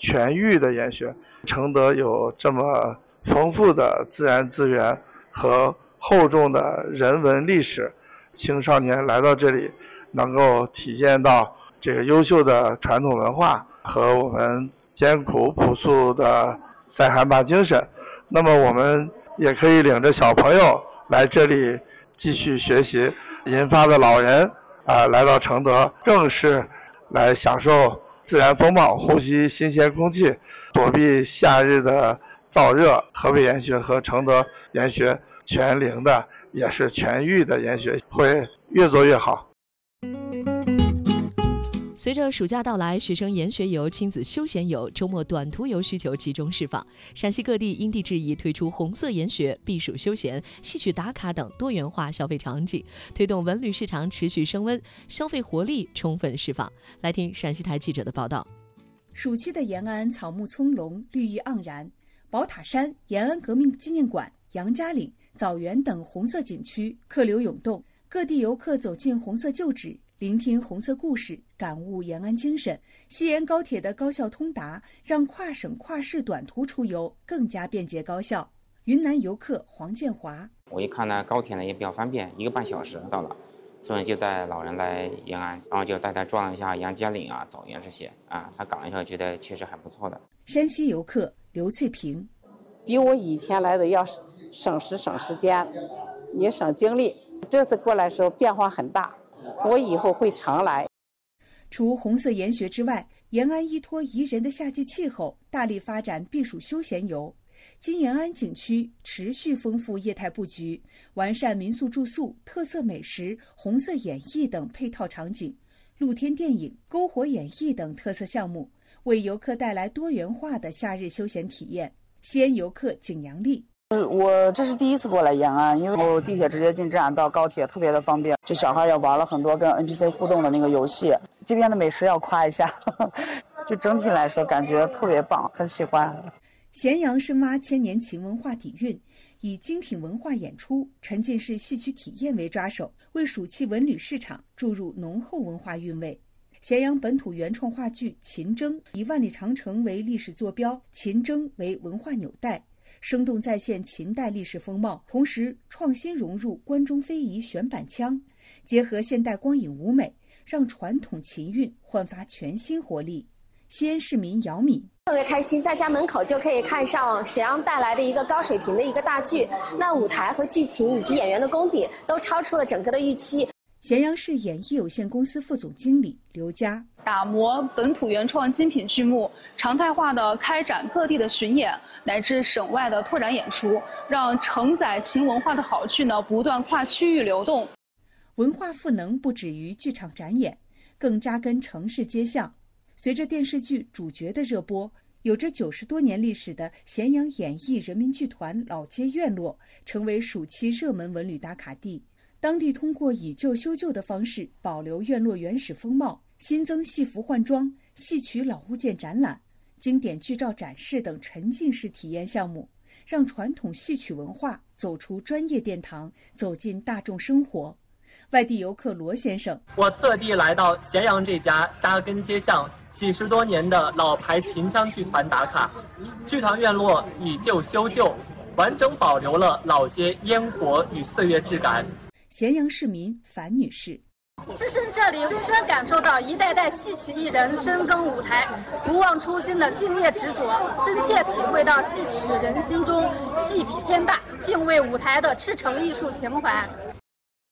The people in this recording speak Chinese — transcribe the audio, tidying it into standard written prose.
全域的研学。承德有这么丰富的自然资源和厚重的人文历史，青少年来到这里能够体验到这个优秀的传统文化和我们艰苦朴素的塞罕坝精神。那么我们也可以领着小朋友来这里继续学习，银发的老人来到承德更是来享受自然风貌，呼吸新鲜空气，躲避夏日的燥热。河北研学和承德研学全龄的也是全域的研学，会越做越好。 随着暑假到来，学生研学游、亲子休闲游、周末短途游需求集中释放，陕西各地因地制宜推出红色研学、避暑休闲、戏曲打卡等多元化消费场景，推动文旅市场持续升温，消费活力充分释放。来听陕西台记者的报道。 暑期的延安草木葱茏，绿意盎然，宝塔山、延安革命纪念馆、杨家岭、枣园等红色景区客流涌动，各地游客走进红色旧址，聆听红色故事，感悟延安精神。西延高铁的高效通达，让跨省跨市短途出游更加便捷高效。云南游客黄建华： 我一看呢，高铁呢也比较方便，1个半小时到了，所以就带老人来延安，然后就带他转了一下杨家岭啊、枣园这些啊，他赶了一下，觉得确实还不错的。 山西游客刘翠萍： 比我以前来的要省时间，也省精力。这次过来的时候变化很大，我以后会常来。 除红色研学之外，延安依托宜人的夏季气候，大力发展避暑休闲游。今延安景区持续丰富业态布局，完善民宿住宿、特色美食、红色演艺等配套场景，露天电影、篝火演艺等特色项目，为游客带来多元化的夏日休闲体验。西安游客景阳丽： 我这是第一次过来延安，因为我地铁直接进站到高铁特别的方便，这小孩也玩了很多跟 NPC 互动的那个游戏。这边的美食要夸一下，就整体来说感觉特别棒，很喜欢。 咸阳深挖千年秦文化底蕴，以精品文化演出、沉浸式戏曲体验为抓手，为暑期文旅市场注入浓厚文化韵味。咸阳本土原创话剧《秦征》以万里长城为历史坐标，秦征为文化纽带，生动再现秦代历史风貌，同时创新融入关中非遗旋板腔，结合现代光影舞美，让传统秦韵焕发全新活力。西安市民姚敏： 特别开心，在家门口就可以看上咸阳带来的一个高水平的一个大剧，那舞台和剧情以及演员的功底都超出了整个的预期。 咸阳市演艺有限公司副总经理刘佳： 打磨本土原创精品剧目，常态化的开展各地的巡演，乃至省外的拓展演出，让承载秦文化的好剧呢不断跨区域流动。 文化赋能不止于剧场展演，更扎根城市街巷。随着电视剧《主角》的热播，有着90多年历史的咸阳演艺人民剧团老街院落成为暑期热门文旅打卡地。当地通过以旧修旧的方式保留院落原始风貌，新增戏服换装、戏曲老物件展览、经典剧照展示等沉浸式体验项目，让传统戏曲文化走出专业殿堂，走进大众生活。外地游客罗先生： 我特地来到咸阳这家扎根街巷几十多年的老牌秦腔剧团打卡。剧团院落以旧修旧，完整保留了老街烟火与岁月质感。 咸阳市民樊女士： 置身这里，深深感受到一代代戏曲艺人深耕舞台、不忘初心的敬业执着，真切体会到戏曲人心中戏比天大、敬畏舞台的赤诚艺术情怀。